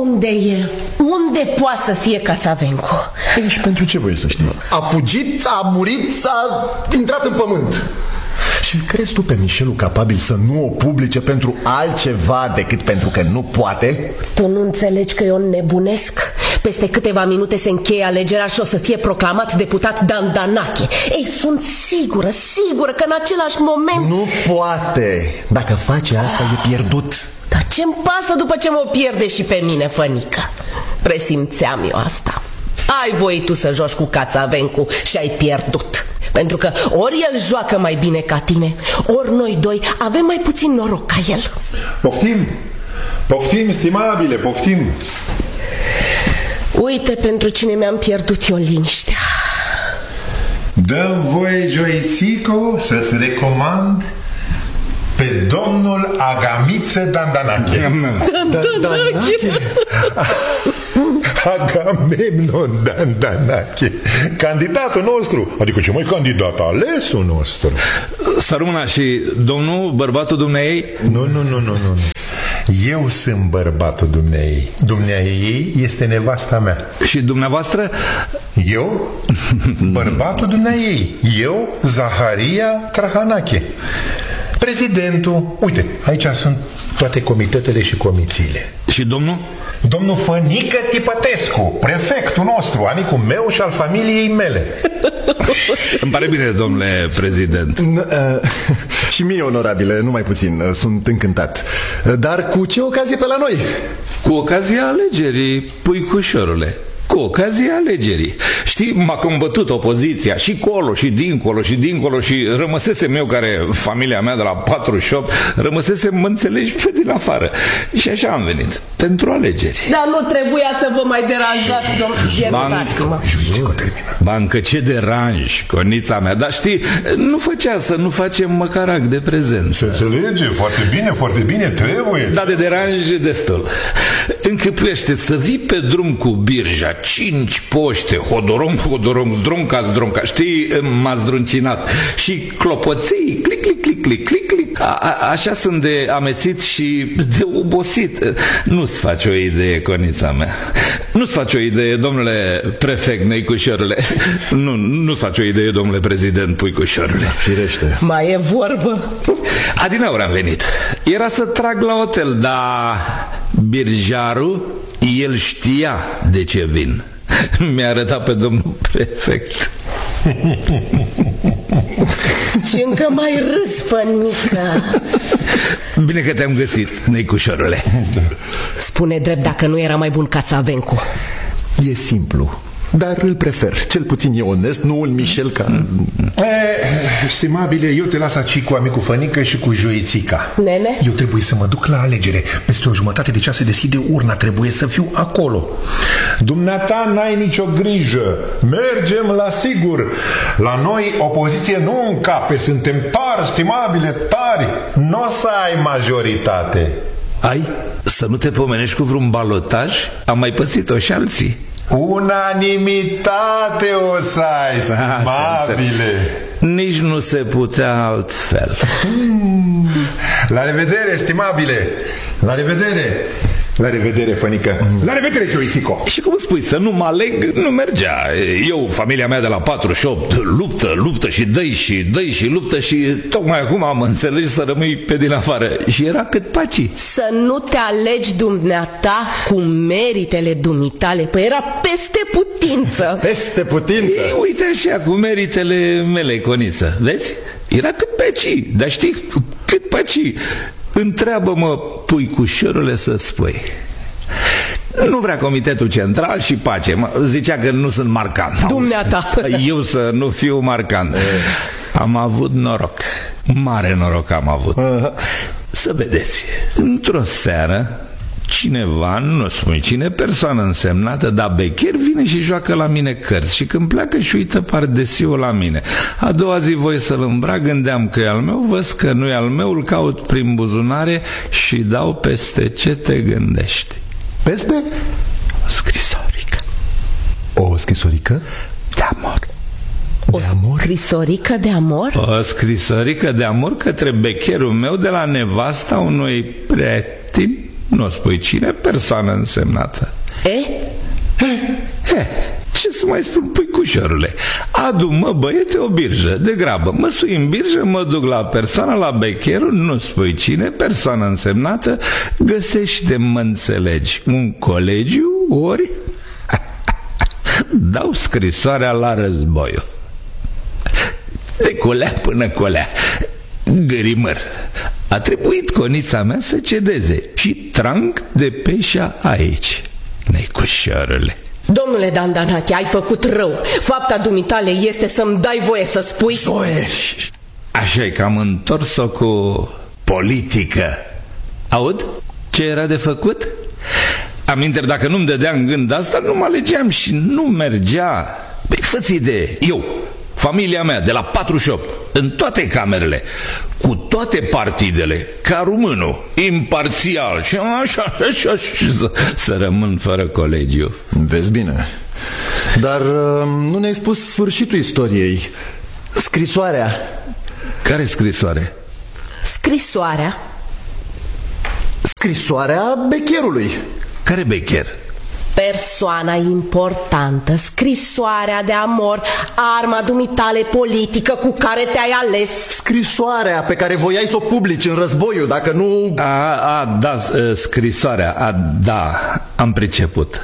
Unde e? Unde poate să fie Cațavencu? Ei, și pentru ce voie să știi? A fugit, a murit, a intrat în pământ. Și crezi tu pe Mișelu capabil să nu o publice pentru altceva decât pentru că nu poate? Tu nu înțelegi că eu nebunesc? Peste câteva minute se încheie alegerea și o să fie proclamat deputat Dandanache. Ei, sunt sigură că în același moment... Nu poate. Dacă face asta, e pierdut. Dar ce-mi pasă după ce mă pierde și pe mine, Fănică? Presimțeam eu asta. Ai voie tu să joci cu Cațavencu și ai pierdut. Pentru că ori el joacă mai bine ca tine, ori noi doi avem mai puțin noroc ca el. Poftim, stimabile, poftim. Uite pentru cine mi-am pierdut eu liniștea. Dă-mi voie, Joițico, să-ți recomand pe domnul Agamiță Dandanache. Dandanache? Agamemnon Dandanache, candidatul nostru. Adică ce mai candidat, alesul nostru. Să rămână și domnul, bărbatul dumneei? Nu. Eu sunt bărbatul dumneei. Dumneei este nevasta mea. Și dumneavoastră? Eu? Bărbatul dumneei. Eu, Zaharia Trahanache, prezidentul. Uite, aici sunt toate comitetele și comisiile. Și domnul? Domnul Fănică Tipătescu, prefectul nostru, amicul meu și al familiei mele. Îmi pare bine, domnule prezident. Și mie, onorabile, numai puțin, sunt încântat. Dar cu ce ocazie pe la noi? Cu ocazia alegerii, puicușorule. Cu ocazia alegerii. Știi, m-a combătut opoziția și colo și dincolo și rămăsesem eu, care familia mea de la 48, rămăsesem, mă înțelegi, pe din afară. Și așa am venit, pentru alegeri. Dar nu trebuia să vă mai deranjați, domnul. Bancă, ce deranj, conița mea. Dar știi, nu făcea să nu facem măcar act de prezent. Se înțelege, foarte bine, trebuie. Dar de deranj destul. Încăpuiește să vii pe drum cu birja, 5 poște, hodorom, zdronca, știi, m-a zdruncinat. Și clopoței, clic. Așa sunt de amețit și de obosit. Nu-ți faci o idee, conița mea. Nu-ți faci o idee, domnule prefect Neicușorule. Nu-ți faci o idee, domnule prezident Puicușorule. Firește. Mai e vorbă. Adineauri am venit. Era să trag la hotel, dar birjarul, el știa de ce vin. Mi-a arătat pe domnul prefect. Și încă mai râs, Fănică. Bine că te-am găsit, Neicușorule. Spune drept dacă nu era mai bun Cațavencu. E simplu, dar îl prefer. Cel puțin e onest, nu un Mișelca. Stimabile, eu te las aici cu amicul Fănică și cu Joițica. Nene? Eu trebuie să mă duc la alegere. Peste o jumătate de ceas se deschide urna. Trebuie să fiu acolo. Dumneata n-ai nicio grijă. Mergem la sigur. La noi opoziție nu încape. Suntem tari, stimabile, tari. Nu o să ai majoritate. Ai? Să nu te pomenești cu vreun balotaj? Am mai pățit-o și alții. Unanimitate o să ai, stimabile. Nici nu se putea altfel. La revedere, stimabile. La revedere. La revedere, Fănică. La revedere, Joițico. Și cum spui, să nu mă aleg, nu mergea. Eu, familia mea de la 48, luptă și dă-i și luptă și tocmai acum am înțeles să rămâi pe din afară. Și era cât paci. Să nu te alegi dumneata cu meritele dumitale. Păi era peste putință. Peste putință. Ei, uite așa, cu meritele mele, coniță. Vezi? Era cât paci. Dar știi, cât paci. Întreabă-mă, puicușorule, să spui. Nu vrea Comitetul Central și pace. Zicea că nu sunt marcant. Dumneata. Eu să nu fiu marcant. Am avut noroc. Mare noroc am avut. Să vedeți, într-o seară cineva, nu spune cine, persoană însemnată, dar becher, vine și joacă la mine cărți. Și când pleacă și uită pardesiul la mine. A doua zi voi să-l îmbrac, gândeam că e al meu, văd că nu e al meu, îl caut prin buzunare și dau peste ce te gândești. Peste? O scrisorică. O scrisorică? De amor. O scrisorică de amor? O scrisorică de amor către becherul meu de la nevasta unui prieten nu spui cine, persoană însemnată. Ce să mai spun, puicușorule? Adu-mă, băiete, o birjă, de grabă. Mă sui în birjă, mă duc la persoana, la becherul, nu spui cine, persoană însemnată, găsește-mă, înțelegi, un colegiu, ori dau scrisoarea la războiul. De colea până colea. Gărimăr. A trebuit conița mea să cedeze și trang de peșa aici. Necușorule. Domnule Dandanache, ai făcut rău. Fapta dumitale este să-mi dai voie să spui... Zoe! Așa-i că am întors-o cu politică. Aud? Ce era de făcut? Aminter, dacă nu-mi dădea în gând asta, nu mă alegeam și nu mergea. Păi fă-ți idee, eu, familia mea, de la 48, în toate camerele, cu toate partidele, ca românul, imparțial și așa, să rămân fără colegiu. Vezi bine. Dar nu ne-ai spus sfârșitul istoriei. Scrisoarea. Care scrisoare? Scrisoarea? Scrisoarea becherului. Care becher? Persoana importantă, scrisoarea de amor, arma dumitale politică cu care te-ai ales. Scrisoarea pe care voiai să o publici în războiul, dacă nu... Da, scrisoarea, da, am priceput.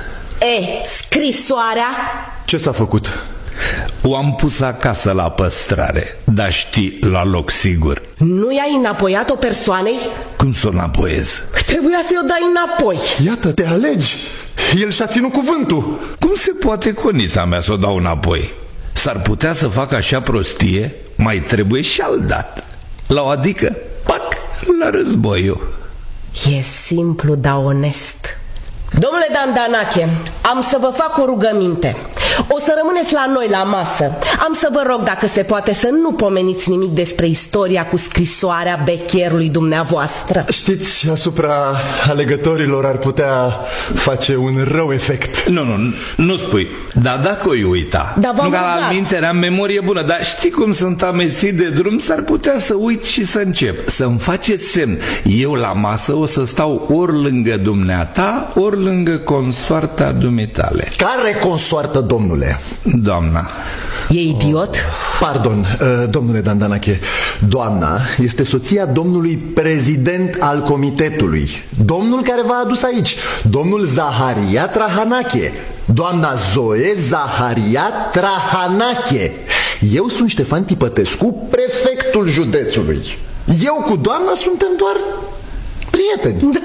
Scrisoarea? Ce s-a făcut? O am pus acasă la păstrare, dar știi, la loc sigur. Nu i-ai înapoiat-o persoanei? Cum să o înapoiez? Trebuia să-i o dai înapoi. Iată, te alegi. El și-a ținut cuvântul. Cum se poate conița mea să o dau înapoi? S-ar putea să fac așa prostie? Mai trebuie și al dat. La o adică, pac, la războiul. E simplu, dar onest. Domnule Dandanache, am să vă fac o rugăminte. O să rămâneți la noi la masă. Am să vă rog, dacă se poate, să nu pomeniți nimic despre istoria cu scrisoarea becherului dumneavoastră. Știți, asupra alegătorilor ar putea face un rău efect. Nu spui. Dar dacă o uita, nu ca la alminte, am memorie bună, dar știi cum sunt amețit de drum, s-ar putea să uit și să încep. Să-mi faceți semn. Eu la masă o să stau ori lângă dumneata, ori lângă consoarta dumitale. Care consoartă, domnule? Doamna. E idiot? Pardon, domnule Dandanache. Doamna este soția domnului prezident al comitetului, domnul care v-a adus aici, domnul Zaharia Trahanache. Doamna Zoe Zaharia Trahanache. Eu sunt Ștefan Tipătescu, prefectul județului. Eu cu doamna suntem doar prieteni.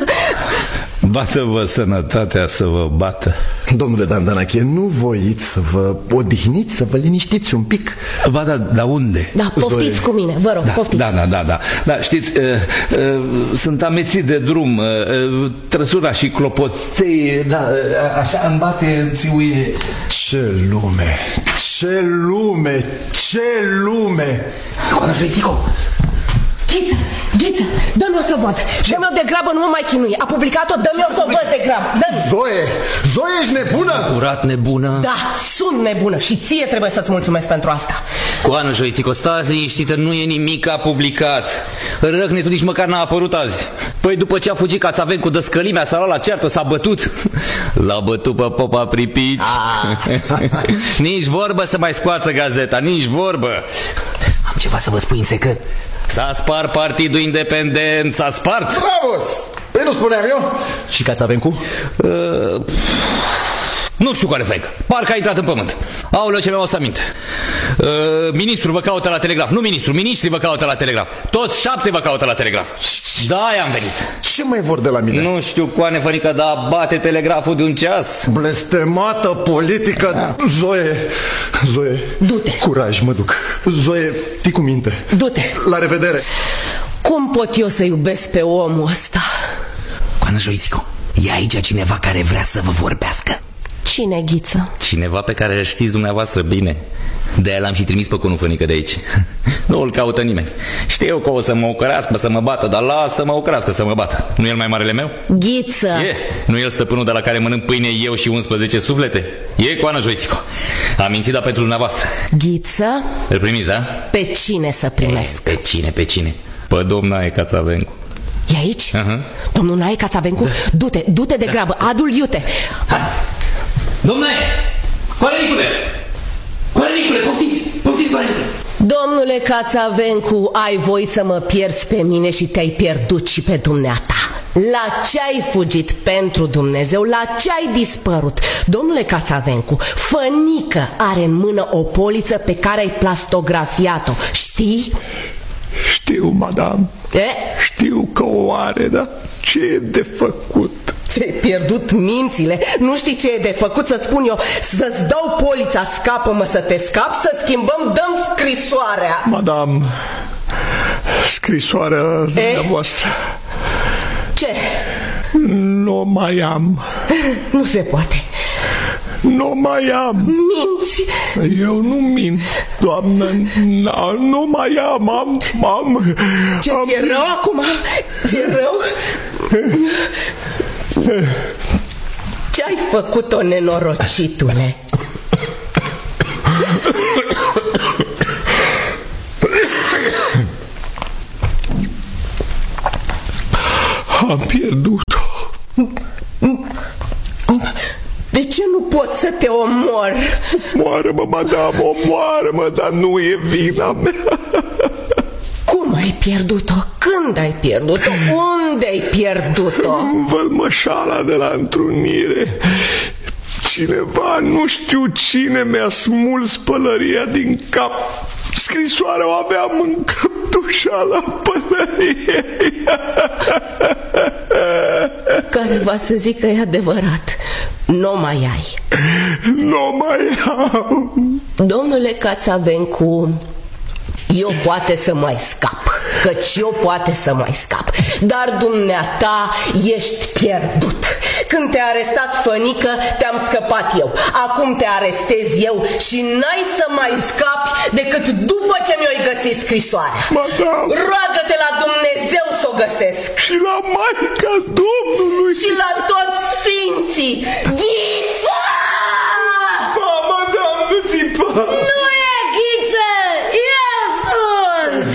Bată-vă sănătatea să vă bată. Domnule Dandanache, nu voiți să vă odihniți, să vă liniștiți un pic? Ba da, dar unde? Da, poftiți Zoe. Cu mine, vă rog, poftiți. Da, știți, sunt amețit de drum, trăsura și clopoței, așa îmi bate în țiuie. Ce lume, ce lume, ce lume! Coana Joitico! Ghiță, dă-mi-o să văd. Dă-mi-o de grabă, nu mă mai chinui. A publicat-o, dă-mi-o să o văd de grabă. Zoe, ești nebună? Curat nebună? Da, sunt nebună și ție trebuie să-ți mulțumesc pentru asta. Coana Joitico, stați liniștită, nu e nimic publicat. Răgnetul nici măcar n-a apărut azi. Păi după ce a fugit Cațavencu de scălimea, s-a luat la ceartă, s-a bătut. L-a bătut pe Popa Pripici. Nici vorbă să mai scoată gazeta, nici vorbă. Am ceva să vă spun în secret. S-a spart Partidul Independent, s-a spart. Bravos! Păi nu spuneam eu? Și Cațavencu? Nu știu care fake. Parcă a intrat în pământ. Aoleu, ce mi-am să aminte. Ministrul vă caută la telegraf. Nu ministrul, miniștrii vă caută la telegraf. Toți 7 vă caută la telegraf. Da, am venit. Ce mai vor de la mine? Nu știu, coane fănică, dar bate telegraful de un ceas. Blestemată politică. Zoe, du-te. Curaj, mă duc. Zoe, fii cu minte. Du-te. La revedere. Cum pot eu să iubesc pe omul ăsta? Coana Joitico, e aici cineva care vrea să vă vorbească. Cine, Ghiță? Cineva pe care îl știți dumneavoastră bine. De-aia l-am și trimis pe conufănică de aici. Nu îl caută nimeni. Știu că o să mă ocărească, să mă bată, dar lasă mă ocărească să mă bată. Nu e el mai marele meu? Ghiță. Nu e el stăpânul de la care mănânc pâine eu și 11 suflete? E Coana Joitico. Am mințit, dar pentru dumneavoastră. Ghiță? Îl primiți, da? Pe cine să primesc? Pe cine? Pe doamna Cațavencu. E aici? Domnul Nae Cațavencu? Du-te de grabă, adu-l iute. Domnule, Corenicule, poftiți, Corenicule. Domnule Cațavencu, ai voit să mă pierzi pe mine și te-ai pierdut și pe dumneata. La ce ai fugit pentru Dumnezeu? La ce ai dispărut? Domnule Cațavencu, Fănică are în mână o poliță pe care ai plastografiat-o. Știi? Știu, madame. Știu că o are, dar ce e de făcut? Ți-ai pierdut mințile. Nu știi ce e de făcut, să-ți spun eu? Să-ți dau polița, scapă-mă să te scap, să schimbăm, dăm scrisoarea. Madame, scrisoarea dumneavoastră. Ce? Nu mai am. Nu se poate. Nu mai am. Minți? Eu nu mint, doamnă. Nu mai am. Ce, ți-e rău acum? Ți-e rău? Ce-ai făcut-o, nenorocitule? Am pierdut-o. De ce nu pot să te omor? Omoară-mă, madame, omoară-mă, dar nu e vina mea. Cum ai pierdut-o? Când ai pierdut-o? Unde ai pierdut-o? Văd mășala de la întrunire. Cineva, nu știu cine, mi-a smuls pălăria din cap. Scrisoarea o aveam în căptușa la pălărie. Care va să zic că e adevărat. Nu mai ai. Nu mai am. Domnule Cațavencu, eu poate să mai scap, căci eu poate să mai scap, dar dumneata ești pierdut. Când te-a arestat Fănică, te-am scăpat eu. Acum te arestez eu și n-ai să mai scapi decât după ce mi-o-i găsit scrisoarea. Madame. Roagă-te la Dumnezeu să o găsesc. Și la Maica Domnului. Și la toți sfinții. Ghiță! Madame, nu țipa. Nu e Ghiță, eu sunt!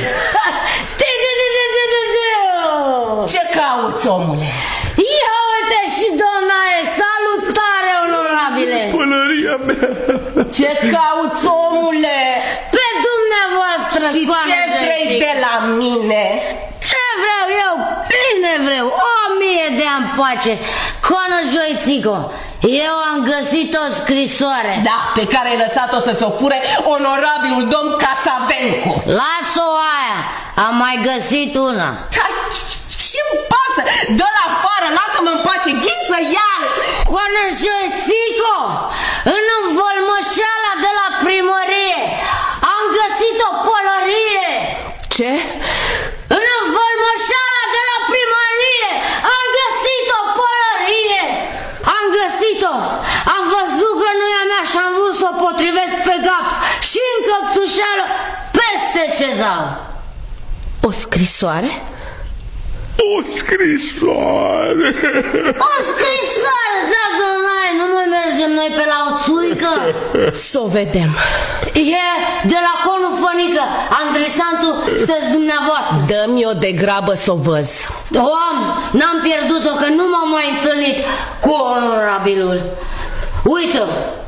Ce cauți, omule? Ia uite și doamna e, salutare, onorabile! Pălăria mea. Ce cauți, omule? Pe dumneavoastră, Și Coană ce vrei Joițică. de la mine? Ce vreau eu? Bine vreau, 1000 de ani pace. Coană Joițico, eu am găsit o scrisoare. Da, pe care ai lăsat-o să-ți o fure onorabilul domn Cațavencu. Las-o aia, am mai găsit una. Ce-mi pasă? Dă-l afară, lasă-mă în pace, Ghiță, ia-l! Coană Joițico, în învălmășeala de la primărie am găsit o pălărie. Ce? În învălmășeala de la primărie am găsit o pălărie. Am găsit-o. Am văzut că nu e a mea și am vrut să o potrivesc pe cap. Și în căptușeală peste ce dau. O scrisoare? O scrisoare. O scrisoare, da, doamne, nu mai mergem noi pe la o țuică? Să o vedem. E de la conul Fănică. Andrisantu, sunteți dumneavoastră. Dă-mi-o de grabă să o văz. O am, n-am pierdut-o, că nu m-am mai întâlnit cu onorabilul. Uite-o.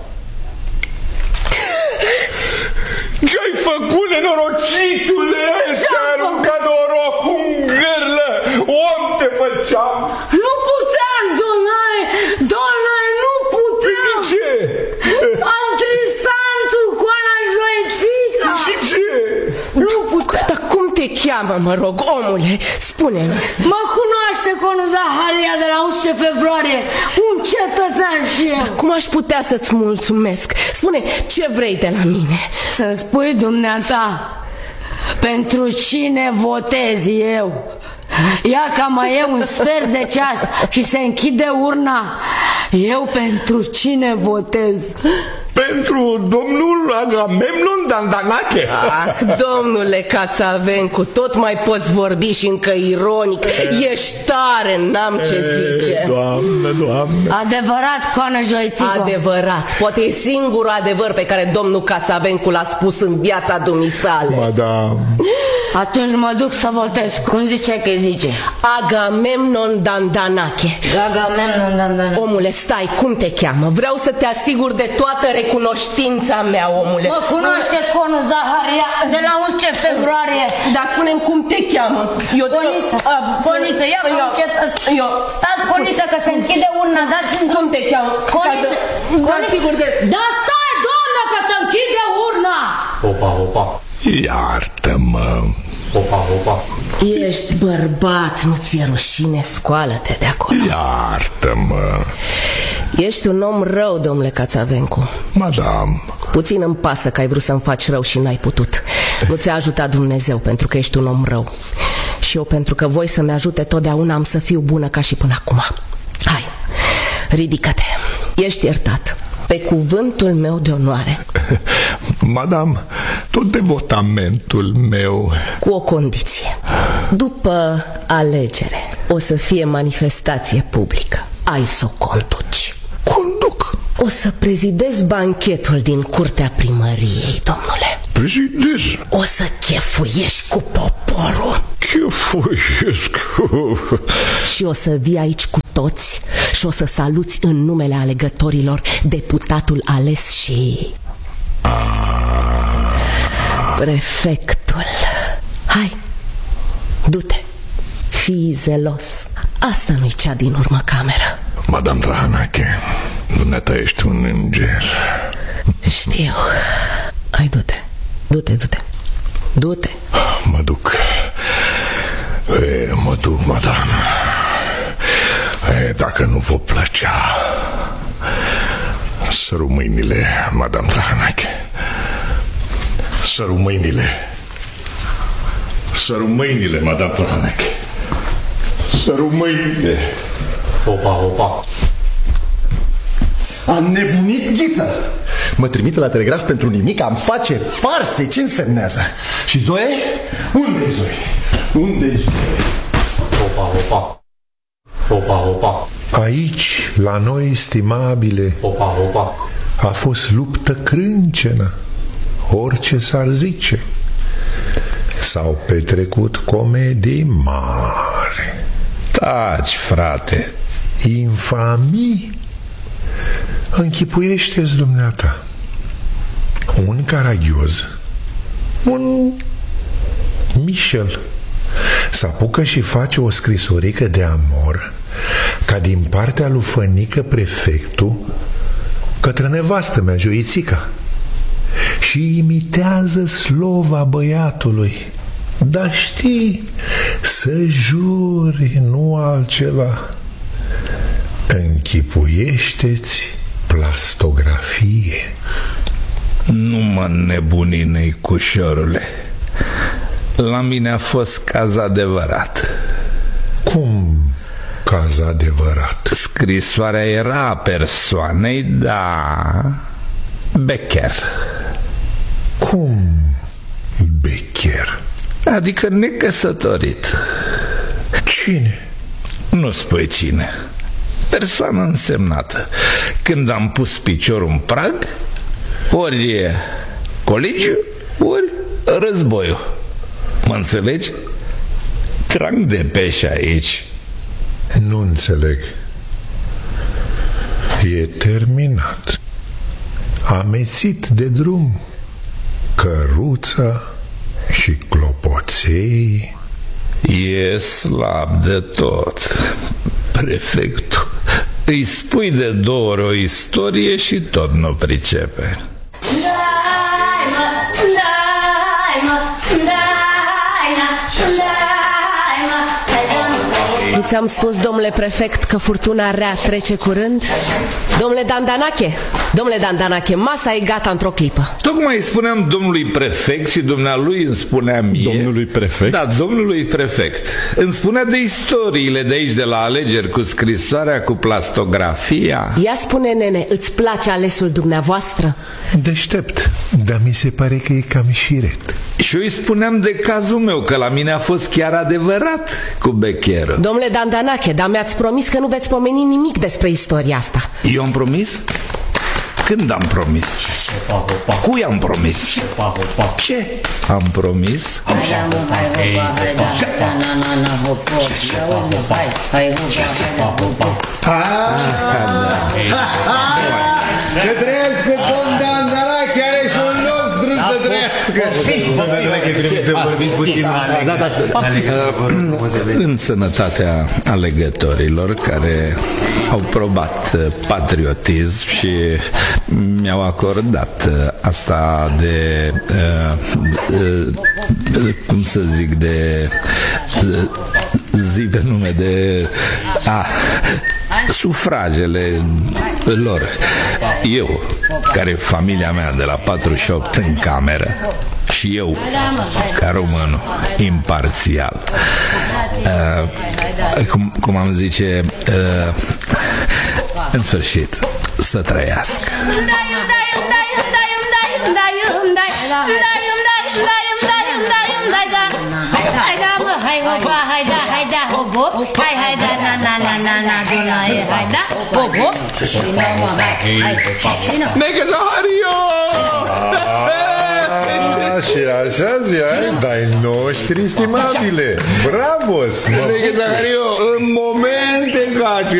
Ce-ai făcut, nenorocitule? Ți-ai aruncat norocul în gârlă. Om te făceam. Nu puteam, doamne, nu puteam. De ce? Andrisantu, Coana Joițică. Și ce? Nu puteam. Dar cum te cheamă, mă rog, omule? Spune-mi. Mă cunoaște conul Zaharia de la 11 februarie, un cetățean și eu. Cum aș putea să-ți mulțumesc? Spune, ce vrei de la mine? Să-mi spui, dumneata, pentru cine votez eu? Ia ca mai e un sfert de ceas și se închide urna. Eu pentru cine votez? Pentru domnul Agamemnon Dandanache. Ah, domnule Cațavencu, tot mai poți vorbi și încă ironic. Ești tare, n-am ce zice. Doamne, Doamne. Adevărat, Coană Joițico. Adevărat, poate e singurul adevăr pe care domnul Cațavencu l-a spus în viața dumisale. Madame. Atunci mă duc să votez. Cum zice că zice? Agamemnon Dandanache. Agamemnon Dandanache. Omule, stai, cum te cheamă? Vreau să te asigur de toată recunoștința mea, omule. Mă cunoaște conul Zaharia de la 11 februarie. Dar spune-mi cum te cheamă. Coniță, ia stați, Coniță, că se închide urna. Dați-mi cum te cheamă? Coniță. Da, stai, doamnă, că se închide urna. Opa. Iartă-mă. Opa. Ești bărbat, nu ți-e rușine? Scoală-te de acolo. Iartă-mă. Ești un om rău, domnule Cațavencu. Madame. Puțin îmi pasă că ai vrut să-mi faci rău și n-ai putut. Nu ți-a ajutat Dumnezeu pentru că ești un om rău. Și eu, pentru că voi să-mi ajute totdeauna, am să fiu bună ca și până acum. Hai, ridică-te. Ești iertat. Pe cuvântul meu de onoare. Madame, tot devotamentul meu. Cu o condiție. După alegere o să fie manifestație publică. Ai să o conduci. Conduc. O să prezidezi banchetul din curtea primăriei, domnule. Prezidez. O să chefuiești cu poporul. Chefuiesc. Și o să vii aici cu toți și o să saluți în numele alegătorilor deputatul ales și prefectul. Hai, du-te, fii zelos. Asta nu-i cea din urmă cameră. Madame Trahanache, dumneata ești un înger. Știu. Hai, du-te. Mă duc, madame. Dacă nu vă plăcea, săru mâinile, Madame Trahanache. Săru mâinile, Madame Trahanache. Săru mâinile. Opa. A nebunit Ghiță. Mă trimite la telegraf pentru nimic, am face farse, ce însemnează? Și Zoe? Unde-i Zoe? Opa. Aici, la noi, stimabile, a fost luptă crâncenă, orice s-ar zice. S-au petrecut comedii mari. Taci, frate. Infamii. Închipuiește-ți dumneata un caragioz, un Michel, s-apucă și face o scrisorică de amor ca din partea lui Fănică prefectul către nevastă mea, Joițica, și imitează slova băiatului. Dar știi, să juri, nu altceva. Închipuiește-ți plastografie. Nu mă nebuni, neicușorule. La mine a fost caz adevărat. Cum caz adevărat? Scrisoarea era a persoanei, da, Becher. Cum Becher? Adică necăsătorit. Cine? Nu spui cine. Persoană însemnată. Când am pus piciorul în prag, ori e colegiu, ori războiul. Mă înțelegi? Trag de pești aici. Nu înțeleg. E terminat. Amețit de drum. Căruța și clopoței. E slab de tot, prefectul. Îi spui de 2 ori o istorie și tot nu pricepe. Nu ți-am spus, domnule prefect, că furtuna rea trece curând? Domnule Dandanache, masa e gata într-o clipă. Tocmai spuneam domnului prefect și dumnealui îmi spunea mie. Domnului prefect? Da, domnului prefect. Îmi spunea de istoriile de aici, de la alegeri, cu scrisoarea, cu plastografia. Ia spune, nene, îți place alesul dumneavoastră? Deștept, dar mi se pare că e cam șiret. Și eu îi spuneam de cazul meu, că la mine a fost chiar adevărat cu Becherul. Domnule Dandanache, dar mi-ați promis că nu veți pomeni nimic despre istoria asta. Eu am promis? Când am promis? Cui am promis? Ce am promis? Să trăiască domn Dandala, chiar e un nostru să trăiască. În sănătatea alegătorilor care au probat patriotism și mi-au acordat asta de cum să zic, de zi pe nume de sufragele lor. Eu, care familia mea de la 48 în cameră, și eu, ca român imparțial, cum am zice, în sfârșit, să trăiască. Nega Zahario! Și așa zi, dai noștri, stimabile. Bravos! Nega Zahario, în momente ca